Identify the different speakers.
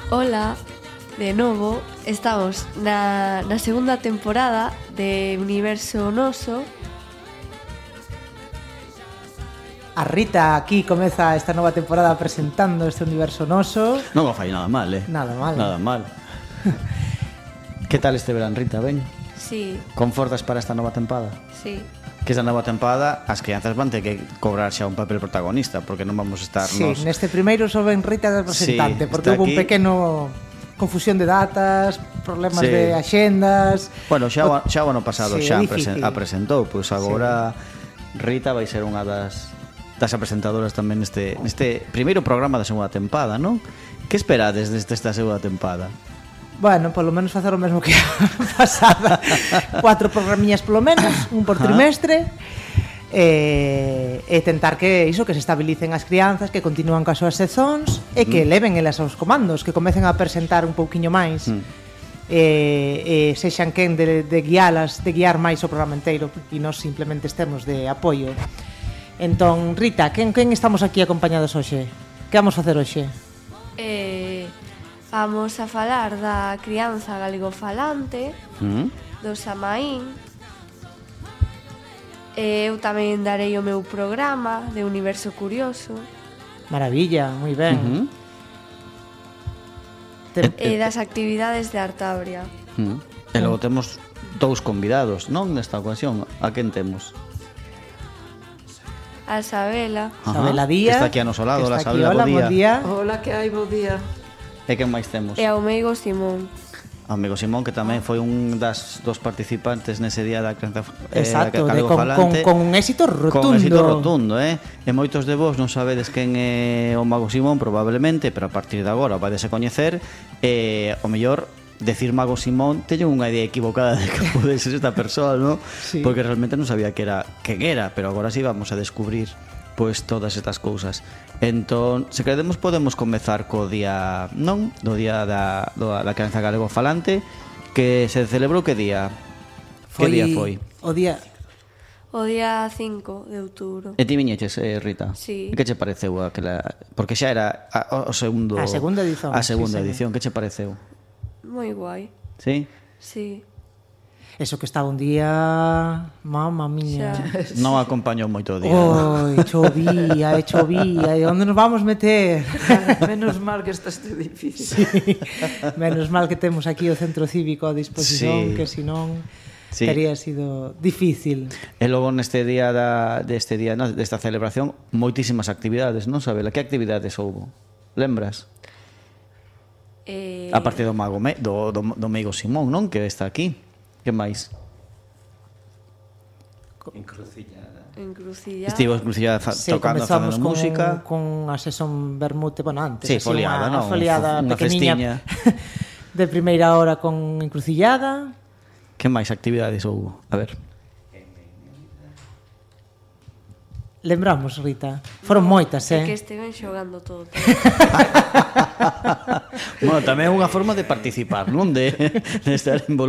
Speaker 1: Ola, de novo, estamos na segunda temporada de Universo Noso.
Speaker 2: A Rita aquí comeza esta nova temporada presentando este Universo Noso.
Speaker 3: Non o fai nada mal,
Speaker 2: Nada mal.
Speaker 3: Nada mal. Que tal este verán, Rita, ben?
Speaker 1: Sí,
Speaker 3: Con forzas para esta nova tempada?
Speaker 1: sí.
Speaker 3: Que esta nova tempada as crianzas van ter que cobrar xa un papel protagonista, porque non vamos a estar
Speaker 2: Sí,
Speaker 3: nos...
Speaker 2: neste primeiro só ven Rita de representante,
Speaker 3: Sí,
Speaker 2: porque
Speaker 3: está
Speaker 2: hubo un
Speaker 3: aquí.
Speaker 2: pequeno confusión de datas, problemas
Speaker 3: Sí.
Speaker 2: de axendas.
Speaker 3: Bueno, xa o ano pasado
Speaker 2: Sí,
Speaker 3: xa
Speaker 2: é difícil.
Speaker 3: presentou, pois agora Rita vai ser unha das presentadoras tamén neste primeiro programa da segunda tempada, non? Que esperades desde esta segunda tempada?
Speaker 2: Bueno, polo menos facer o mesmo que a pasada. 4 programiñas polo menos, un por trimestre. E tentar que iso, que se estabilicen as crianzas, que continúan coas súas sezóns e que leven elas aos comandos, que comecen a presentar un pouquiño máis. E sexan quen de guialas, de guiar máis o programa inteiro, e nós simplemente estemos de apoio. Entón, Rita, quen estamos aquí acompañados hoxe? Que vamos facer hoxe?
Speaker 1: Vamos a falar da crianza galegofalante, do Samaín. Eu tamén darei o meu programa de Universo Curioso.
Speaker 2: Maravilla, moi ben.
Speaker 1: E das actividades de Artabria.
Speaker 3: E logo temos dous convidados, non? Nesta ocasión, a quen temos?
Speaker 1: A Sabela.
Speaker 2: Sabela Díaz,
Speaker 3: que está aquí a noso lado.
Speaker 2: que
Speaker 3: Hola,
Speaker 2: está aquí.
Speaker 3: Sabela,
Speaker 2: Hola,
Speaker 3: bo día.
Speaker 2: bon día.
Speaker 4: Hola, que hai? Bo día.
Speaker 3: E quen máis temos?
Speaker 1: E ao meigo Simón.
Speaker 3: Amigo Simón, que tamén foi un dos participantes nese día da crianza
Speaker 2: Exacto,
Speaker 3: galegofalante.
Speaker 2: con un éxito rotundo.
Speaker 3: Con éxito rotundo, E moitos de vos non sabedes quen é o Mago Simón, probablemente, pero a partir de agora vai a coñecer. O mellor decir Mago Simón teño unha idea equivocada de que pode ser esta persoa, ¿no?
Speaker 2: Sí.
Speaker 3: Porque realmente non sabía quen era, pero agora sí vamos a descubrir pois todas estas cousas. Entón, se queremos podemos comezar co día, non? Do día da crianza galegofalante, que se celebrou que día? Que día foi?
Speaker 2: O día...
Speaker 1: O día 5 de outubro.
Speaker 3: E ti viñeches, Rita?
Speaker 1: Sí.
Speaker 3: E que che pareceu aquela... Porque xa era o segundo...
Speaker 2: A segunda edición.
Speaker 3: A segunda
Speaker 2: Sí,
Speaker 3: edición, que che pareceu?
Speaker 1: Moi guai.
Speaker 3: Sí?
Speaker 1: Sí.
Speaker 2: Eso que estaba un día... Mamma mía.
Speaker 1: Xa.
Speaker 3: Non acompañou moito o día.
Speaker 2: Oi, chovía, e onde nos vamos meter?
Speaker 4: Menos mal que está este edificio.
Speaker 2: Sí. Menos mal que temos aquí o centro cívico a disposición,
Speaker 3: Sí.
Speaker 2: que senón
Speaker 3: Sí.
Speaker 2: tería sido difícil.
Speaker 3: E logo neste día desta celebración, moitísimas actividades, non, Sabela? Que actividades houbo? Lembras? A parte do mago do meigo Simón, non? Que está aquí. Que máis?
Speaker 1: Encrucillada.
Speaker 3: Estivo Encrucillada tocando,
Speaker 2: comezamos
Speaker 3: facendo música.
Speaker 2: con a sesión vermute, bueno, antes.
Speaker 3: Sí,
Speaker 2: así,
Speaker 3: foliada,
Speaker 2: unha
Speaker 3: non?
Speaker 2: foliada
Speaker 3: Unha
Speaker 2: pequeniña de primeira hora con encrucillada.
Speaker 3: Que máis actividades houbo? A ver.
Speaker 2: Lembramos, Rita. Foron moitas,
Speaker 1: É que estiven xogando todo.
Speaker 3: Bueno, tamén é unha forma de participar, non? De estar involucrado.